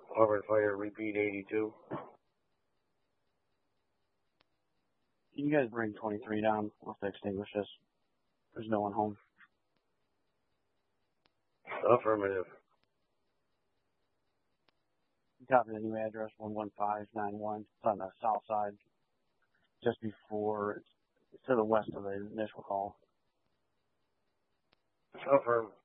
Auburn Fire, repeat 82. Can you guys bring 23 down? We'll have to extinguish this. There's no one home. Affirmative. Copy the new address, 11591. It's on the south side, just before, it's to the west of the initial call. Affirm.